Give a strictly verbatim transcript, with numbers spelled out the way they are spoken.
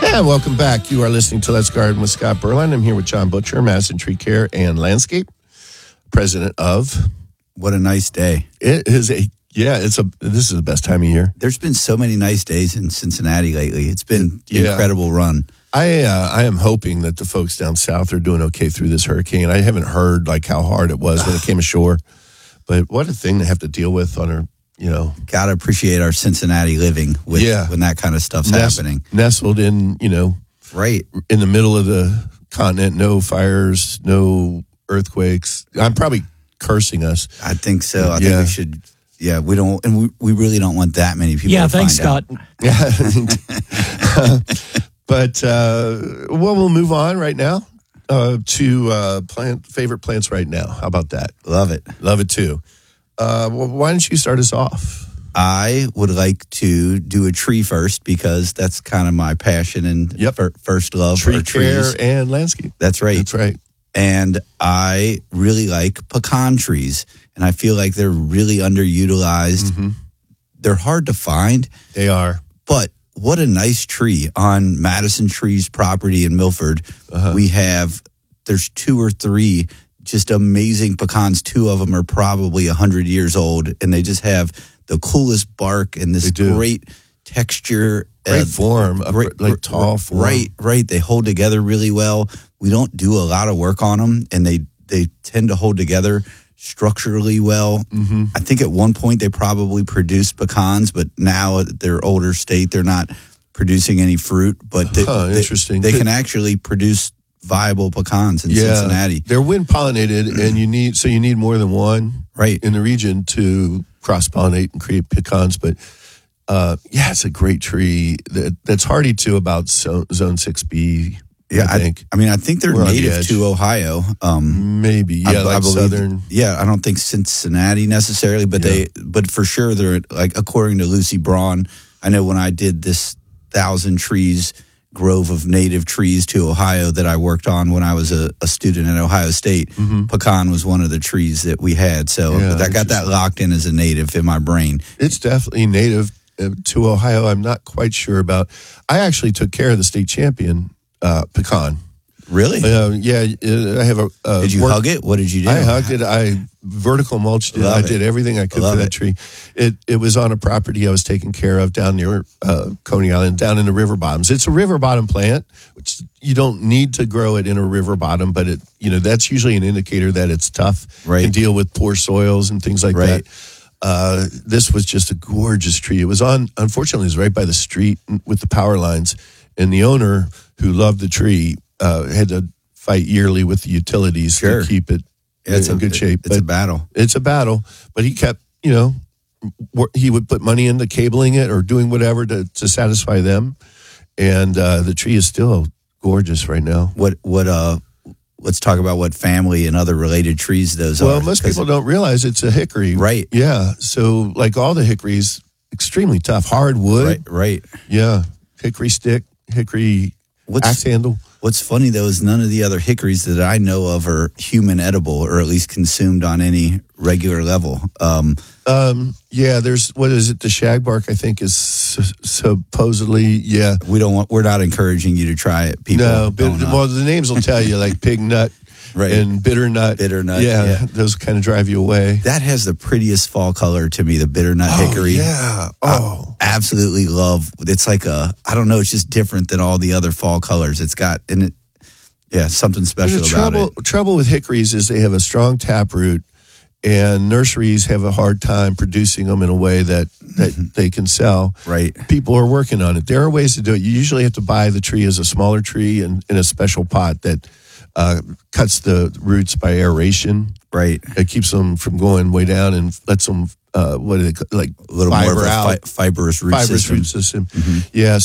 And welcome back. You are listening to Let's Garden with Scott Berline. I'm here with John Butcher, Madison Tree Care and Landscape, president of. What a nice day. It is a, yeah, it's a, this is the best time of year. There's been so many nice days in Cincinnati lately. It's been an yeah. incredible run. I uh, I am hoping that the folks down south are doing okay through this hurricane. I haven't heard like how hard it was when it came ashore, but what a thing to have to deal with on our, you know. Got to appreciate our Cincinnati living with yeah. when that kind of stuff's Nest, happening. Nestled in, you know, right in the middle of the continent, no fires, no earthquakes. I'm probably cursing us. I think so. I yeah. think we should. Yeah, we don't, and we, we really don't want that many people. Yeah, to thanks, find Scott. Out. Yeah. But, uh, well, we'll move on right now uh, to uh, plant favorite plants right now. How about that? Love it. Love it, too. Uh, well, why don't you start us off? I would like to do a tree first because that's kind of my passion and yep. fir- first love. Tree are care trees. and landscape. That's right. That's right. And I really like pecan trees, and I feel like they're really underutilized. Mm-hmm. They're hard to find. They are. But what a nice tree on Madison Trees property in Milford. Uh-huh. We have, there's two or three just amazing pecans. Two of them are probably one hundred years old, and they just have the coolest bark and this great texture. Great uh, form, great, like tall form. Right, right. They hold together really well. We don't do a lot of work on them, and they, they tend to hold together structurally well. Mm-hmm. I think at one point they probably produced pecans, but now at their older state, they're not producing any fruit. But they, huh, interesting. they, they can actually produce viable pecans in yeah, Cincinnati. They're wind pollinated, and you need so you need more than one right in the region to cross pollinate and create pecans. But uh, yeah, it's a great tree that, that's hardy to about so, zone six B. Yeah, I think. I, I mean, I think they're We're native the to Ohio. Um, Maybe, yeah, I, like I believe, southern. Yeah, I don't think Cincinnati necessarily, but yeah. they, but for sure they're like according to Lucy Braun. I know when I did this thousand trees grove of native trees to Ohio that I worked on when I was a, a student at Ohio State, mm-hmm. pecan was one of the trees that we had. So yeah, I got that locked in as a native in my brain. It's definitely native to Ohio. I'm not quite sure about. I actually took care of the state champion uh, pecan. Really? Uh, yeah, I have a. a did you work, hug it? What did you do? I hugged it. I vertical mulched it. Love I it. did everything I could Love for that it. tree. It it was on a property I was taking care of down near uh, Coney Island, down in the river bottoms. It's a river bottom plant, which you don't need to grow it in a river bottom, but it you know that's usually an indicator that it's tough. Right. Can deal with poor soils and things like right. that. Uh, this was just a gorgeous tree. It was on. Unfortunately, it was right by the street with the power lines, and the owner who loved the tree uh, had to fight yearly with the utilities sure. to keep it yeah, it's in a, good shape. It's but a battle. It's a battle, but he kept, you know, he would put money into cabling it or doing whatever to, to satisfy them. And uh, the tree is still gorgeous right now. What, what, uh, let's talk about what family and other related trees those well, are. Well, most people don't realize it's a hickory. Right. Yeah. So, like all the hickories, extremely tough, hard wood. Right. Right. Yeah. Hickory stick, hickory What's, axe handle. What's funny, though, is none of the other hickories that I know of are human edible or at least consumed on any regular level. Um, um, yeah, there's, what is it? The shagbark, I think, is su- supposedly, yeah. We don't want, we're not encouraging you to try it. People no, bit, well, the names will tell you, like pig nut. Right. And bitter nut. Bitter nut. Yeah, yeah. Those kind of drive you away. That has the prettiest fall color to me, the bitter nut oh, hickory. Yeah. Oh. I absolutely love. It's like a, I don't know, it's just different than all the other fall colors. It's got, and it, yeah, something special the about trouble, it. trouble with hickories is they have a strong taproot, and nurseries have a hard time producing them in a way that, that mm-hmm. they can sell. Right. People are working on it. There are ways to do it. You usually have to buy the tree as a smaller tree and in a special pot that Uh, cuts the roots by aeration. Right. It keeps them from going way down and lets them, uh, what do they call, like, a little fiber more of a out. Fi- fibrous root fibrous system. root system. Mm-hmm. Yeah.